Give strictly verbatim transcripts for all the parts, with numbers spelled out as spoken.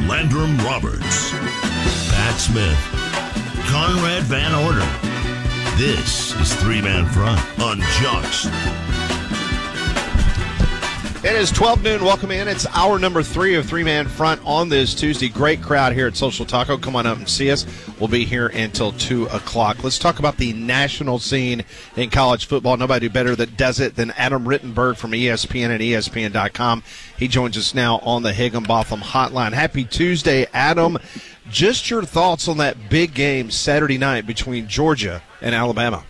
Landrum Roberts, Pat Smith, Conrad Van Order. This is Three Man Front on Jocks. It is twelve noon. Welcome in. It's hour number three of Three Man Front on this Tuesday. Great crowd here at Social Taco. Come on up and see us. We'll be here until two o'clock. Let's talk about the national scene in college football. Nobody better that does it than Adam Rittenberg from E S P N and E S P N dot com. He joins us now on the Higginbotham Hotline. Happy Tuesday, Adam. Just your thoughts on that big game Saturday night between Georgia and Alabama.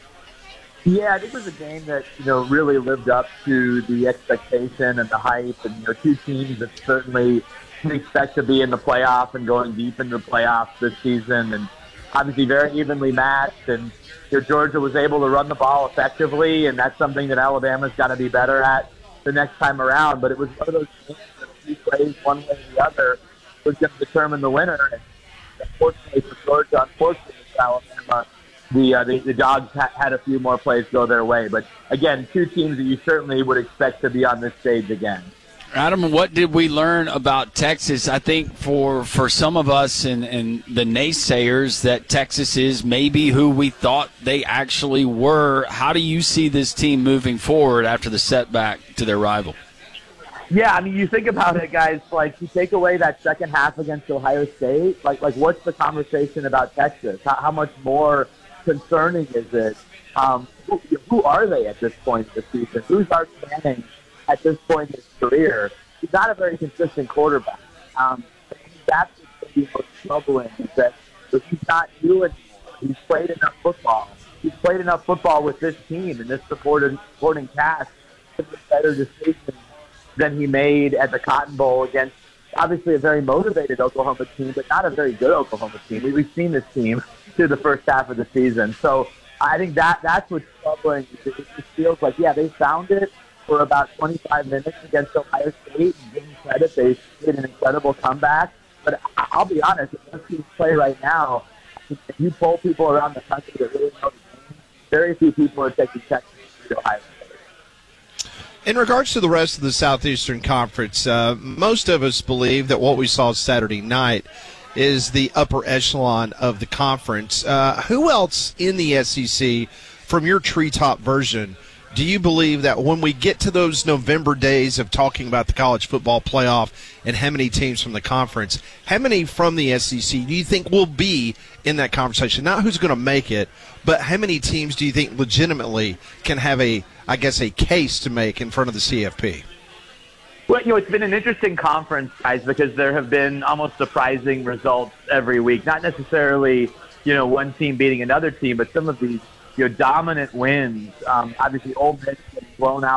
Yeah, I think it was a game that, you know, really lived up to the expectation and the hype. And, you know, two teams that certainly expect to be in the playoff and going deep into the playoffs this season. And obviously very evenly matched. And, you know, Georgia was able to run the ball effectively, and that's something that Alabama's got to be better at the next time around. But it was one of those games that if you plays one way or the other was going to determine the winner. And unfortunately for Georgia, unfortunately for Alabama, The, uh, the the Dogs ha- had a few more plays go their way. But, again, two teams that you certainly would expect to be on this stage again. Adam, what did we learn about Texas? I think for, for some of us and, and the naysayers that Texas is maybe who we thought they actually were. How do you see this team moving forward after the setback to their rival? Yeah, I mean, you think about it, guys, like you take away that second half against Ohio State, like like what's the conversation about Texas? How, how much more concerning is it? Um, who, who are they at this point in the season? Who's Arch Manning at this point in his career? He's not a very consistent quarterback. Um, that's what's going to be most troubling is that he's not new anymore. He's played enough football. He's played enough football with this team and this supporting, supporting cast to make better decisions than he made at the Cotton Bowl against obviously a very motivated Oklahoma team, but not a very good Oklahoma team. We've seen this team through the first half of the season. So I think that that's what's troubling. It just feels like, yeah, they found it for about twenty-five minutes against Ohio State. And give them credit, they did an incredible comeback. But I'll be honest, if those teams play right now, if you poll people around the country that really know the game, very few people are taking Texas to Ohio State. In regards to the rest of the Southeastern Conference, uh, most of us believe that what we saw Saturday night is the upper echelon of the conference. Uh, who else in the S E C, from your treetop version, do you believe that when we get to those November days of talking about the college football playoff and how many teams from the conference, how many from the S E C do you think will be in that conversation? Not who's going to make it, but how many teams do you think legitimately can have a, I guess, a case to make in front of the C F P? Well, you know, it's been an interesting conference, guys, because there have been almost surprising results every week. Not necessarily, you know, one team beating another team, but some of these, you know, dominant wins. Um, obviously, Ole Miss getting blown out